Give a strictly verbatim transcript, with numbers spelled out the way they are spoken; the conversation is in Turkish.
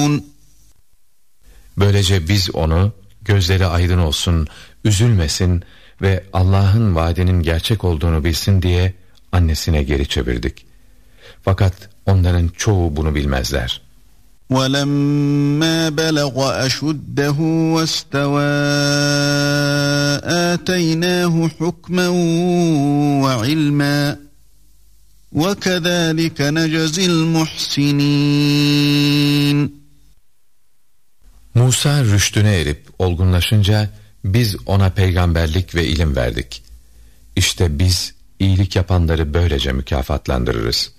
يعلمون. Böylece biz onu gözleri aydın olsun, üzülmesin ve Allah'ın vaadinin gerçek olduğunu bilsin diye annesine geri çevirdik. Fakat onların çoğu bunu bilmezler. وَلَمَّا بَلَغَ أَشُدَّهُ وَاسْتَوَى آتَيْنَاهُ حُكْمًا وَعِلْمًا وَكَذَٰلِكَ نَجْزِي الْمُحْسِنِينَ. Musa rüştüne erip olgunlaşınca biz ona peygamberlik ve ilim verdik. İşte biz iyilik yapanları böylece mükafatlandırırız.